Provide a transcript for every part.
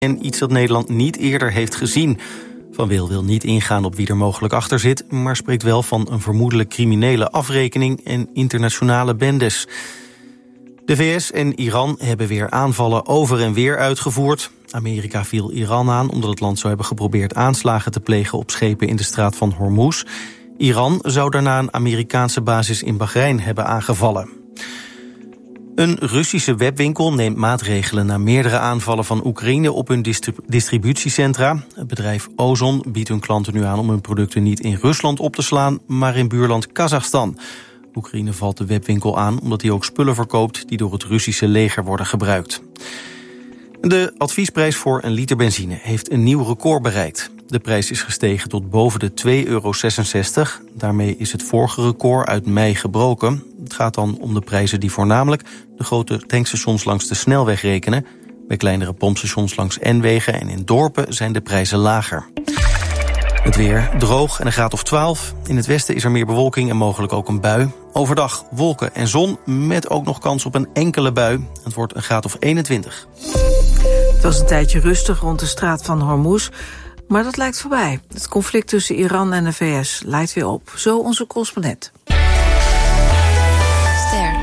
en iets dat Nederland niet eerder heeft gezien. Van Wil wil niet ingaan op wie er mogelijk achter zit, maar spreekt wel van een vermoedelijk criminele afrekening en internationale bendes. De VS en Iran hebben weer aanvallen over en weer uitgevoerd. Amerika viel Iran aan omdat het land zou hebben geprobeerd aanslagen te plegen op schepen in de straat van Hormuz. Iran zou daarna een Amerikaanse basis in Bahrein hebben aangevallen. Een Russische webwinkel neemt maatregelen na meerdere aanvallen van Oekraïne op hun distributiecentra. Het bedrijf Ozon biedt hun klanten nu aan om hun producten niet in Rusland op te slaan, maar in buurland Kazachstan. Oekraïne valt de webwinkel aan omdat hij ook spullen verkoopt die door het Russische leger worden gebruikt. De adviesprijs voor een liter benzine heeft een nieuw record bereikt. De prijs is gestegen tot boven de €2,66 €. Daarmee is het vorige record uit mei gebroken. Het gaat dan om de prijzen die voornamelijk de grote tankstations langs de snelweg rekenen. Bij kleinere pompstations langs N-wegen en in dorpen zijn de prijzen lager. Het weer droog en een graad of 12. In het westen is er meer bewolking en mogelijk ook een bui. Overdag wolken en zon met ook nog kans op een enkele bui. Het wordt een graad of 21. Het was een tijdje rustig rond de straat van Hormuz, maar dat lijkt voorbij. Het conflict tussen Iran en de VS leidt weer op. Zo onze correspondent. Ster.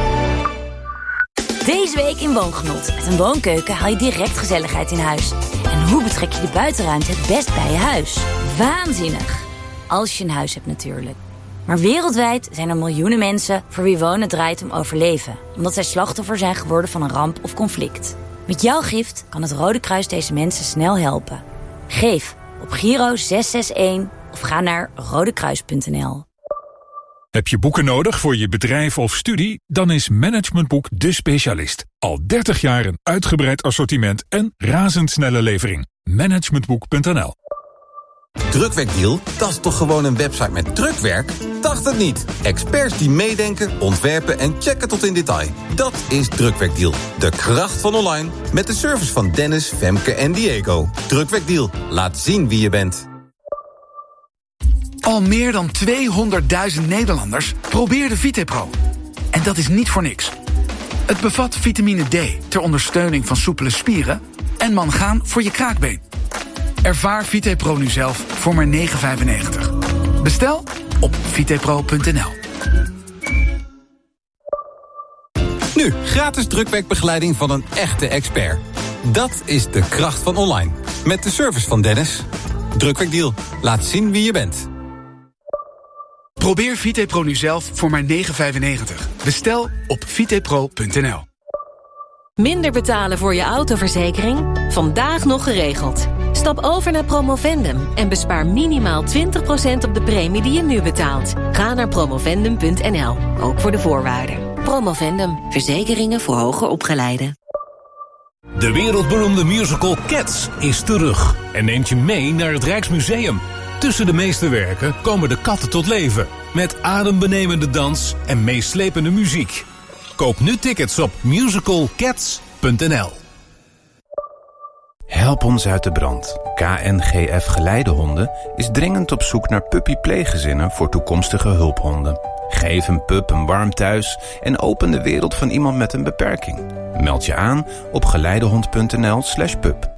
Deze week in Woongenot. Met een woonkeuken haal je direct gezelligheid in huis. En hoe betrek je de buitenruimte het best bij je huis? Waanzinnig. Als je een huis hebt natuurlijk. Maar wereldwijd zijn er miljoenen mensen voor wie wonen draait om overleven. Omdat zij slachtoffer zijn geworden van een ramp of conflict. Met jouw gift kan het Rode Kruis deze mensen snel helpen. Geef op Giro 661 of ga naar rodekruis.nl. Heb je boeken nodig voor je bedrijf of studie? Dan is Managementboek de specialist. Al 30 jaar een uitgebreid assortiment en razendsnelle levering. Managementboek.nl. Drukwerkdeal? Dat is toch gewoon een website met drukwerk? Dacht het niet. Experts die meedenken, ontwerpen en checken tot in detail. Dat is Drukwerkdeal. De kracht van online. Met de service van Dennis, Femke en Diego. Drukwerkdeal. Laat zien wie je bent. Al meer dan 200.000 Nederlanders probeerden VitePro. En dat is niet voor niks. Het bevat vitamine D ter ondersteuning van soepele spieren en mangaan voor je kraakbeen. Ervaar VitePro nu zelf voor maar €9,95. Bestel op vitepro.nl. Nu, gratis drukwerkbegeleiding van een echte expert. Dat is de kracht van online. Met de service van Dennis. Drukwerkdeal. Laat zien wie je bent. Probeer VitePro nu zelf voor maar €9,95. Bestel op vitepro.nl. Minder betalen voor je autoverzekering? Vandaag nog geregeld. Stap over naar Promovendum en bespaar minimaal 20% op de premie die je nu betaalt. Ga naar promovendum.nl, ook voor de voorwaarden. Promovendum, verzekeringen voor hoger opgeleiden. De wereldberoemde musical Cats is terug en neemt je mee naar het Rijksmuseum. Tussen de meesterwerken komen de katten tot leven, met adembenemende dans en meeslepende muziek. Koop nu tickets op musicalcats.nl. Help ons uit de brand. KNGF Geleidehonden is dringend op zoek naar puppy-pleeggezinnen voor toekomstige hulphonden. Geef een pup een warm thuis en open de wereld van iemand met een beperking. Meld je aan op geleidehond.nl/pup.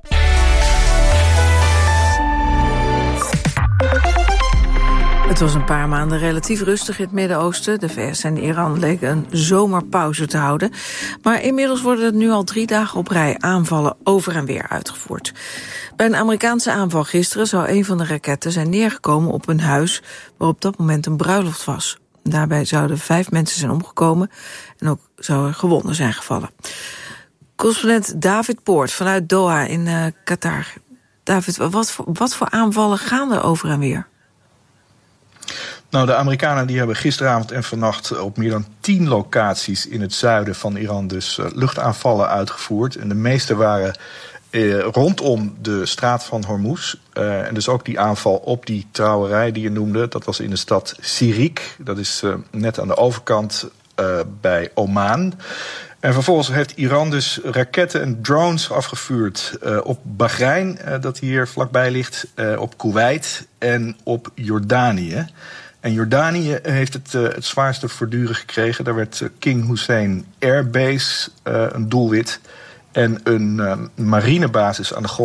Het was een paar maanden relatief rustig in het Midden-Oosten. De VS en Iran leken een zomerpauze te houden. Maar inmiddels worden er nu al 3 dagen op rij aanvallen over en weer uitgevoerd. Bij een Amerikaanse aanval gisteren zou een van de raketten zijn neergekomen op een huis waar op dat moment een bruiloft was. Daarbij zouden 5 mensen zijn omgekomen en ook zou er gewonden zijn gevallen. Correspondent David Poort vanuit Doha in Qatar. David, wat voor aanvallen gaan er over en weer? Nou, de Amerikanen die hebben gisteravond en vannacht op meer dan 10 locaties in het zuiden van Iran dus luchtaanvallen uitgevoerd. En de meeste waren rondom de straat van Hormuz. En dus ook die aanval op die trouwerij die je noemde. Dat was in de stad Sirik. Dat is net aan de overkant bij Oman. En vervolgens heeft Iran dus raketten en drones afgevuurd op Bahrein, dat hier vlakbij ligt, op Kuwait en op Jordanië. En Jordanië heeft het zwaarste verduren gekregen. Daar werd King Hussein Airbase een doelwit en een marinebasis aan de Golf